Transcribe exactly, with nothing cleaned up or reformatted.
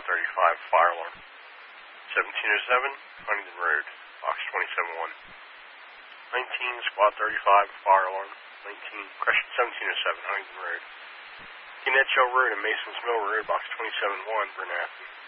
thirty-five, fire alarm. seventeen oh seven, Huntington Road, box twenty-seven one. nineteen, squad thirty-five, fire alarm. nineteen, correction, seventeen oh seven, Huntington Road. Gannett Shell Road and Mason's Mill Road, box twenty-seven one, Bernathen.